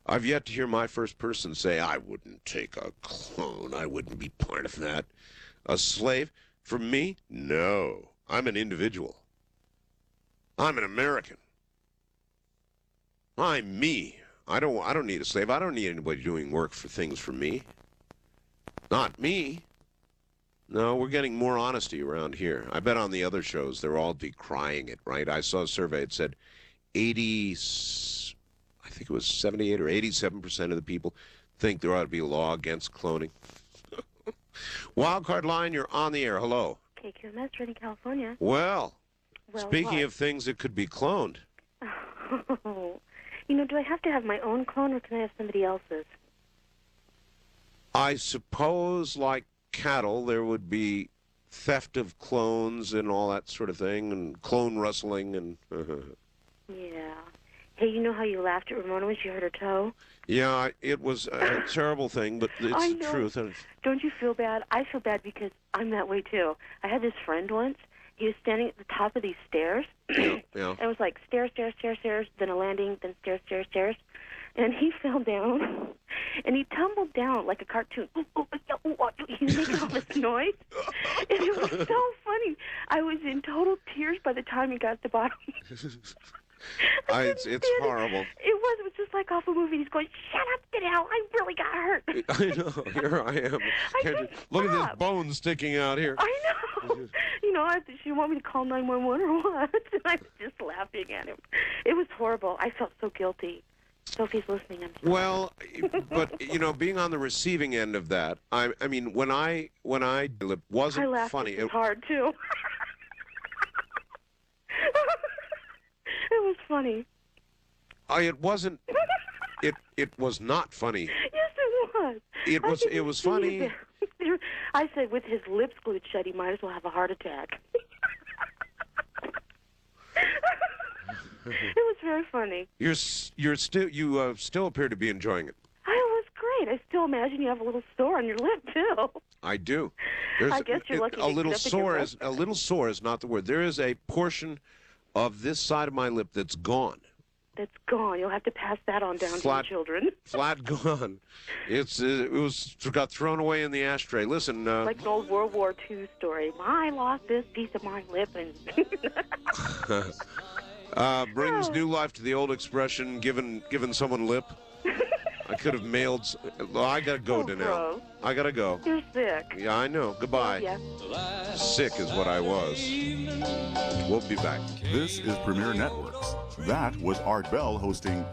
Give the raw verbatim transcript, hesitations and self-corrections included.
I've yet to hear my first person say, I wouldn't take a clone. I wouldn't be part of that. A slave? For me? No. I'm an individual. I'm an American. I'm me. I don't, I don't need a slave. I don't need anybody doing work for things for me. Not me. No, we're getting more honesty around here. I bet on the other shows they're all decrying it, right? I saw a survey that said eighty, I think it was seventy-eight or eighty-seven percent of the people think there ought to be a law against cloning. Wildcard line, you're on the air. Hello. K Q M S, Redding, California. Well, well speaking what? of things that could be cloned. Oh, you know, do I have to have my own clone or can I have somebody else's? I suppose, like cattle, there would be theft of clones and all that sort of thing, and clone rustling and... Yeah. Hey, you know how you laughed at Ramona when she hurt her toe? Yeah, it was a terrible thing, but it's I the know. truth. Don't you feel bad? I feel bad because I'm that way, too. I had this friend once. He was standing at the top of these stairs. Yeah, yeah. And it was like stairs, stairs, stairs, stairs, then a landing, then stairs, stairs, stairs. And he fell down, and he tumbled down like a cartoon. Ooh, ooh, ooh, ooh, ooh. He was making all this noise, and it was so funny. I was in total tears by the time he got to the bottom. I, it's it's horrible. It. it was. It was just like off a movie. He's going, "Shut up, get out! I really got hurt." I know. Here I am. I Can't couldn't you- Look at stop. this bone sticking out here. I know. You know, I, she want me to call nine one one or what? And I was just laughing at him. It was horrible. I felt so guilty. Sophie's listening. I'm sorry. Well, but you know, being on the receiving end of that, I I mean, when I when I it wasn't I laughed funny. just as It, hard too. It was funny. I, it wasn't. It it was not funny. Yes, it was. It I was could it was see it funny. there. I said, with his lips glued shut, he might as well have a heart attack. It was very funny. You're s- you're still you uh, still appear to be enjoying it. I was great. I still imagine you have a little sore on your lip too. I do. There's I guess you're lucky a to little get up in your sore lip. is a little sore is not the word. There is a portion of this side of my lip that's gone. That's gone. You'll have to pass that on down Flat- to your children. Flat gone. It's uh, it was got thrown away in the ashtray. Listen, uh, Like an old World War Two story. I lost this piece of my lip and uh, brings Oh. new life to the old expression, given given someone lip. I could have mailed. s- Well, I gotta go Oh, to now. gross. I gotta go. You're sick. Yeah, I know. Goodbye. Yeah. Sick is what I was. We'll be back. This is Premier Networks. That was Art Bell hosting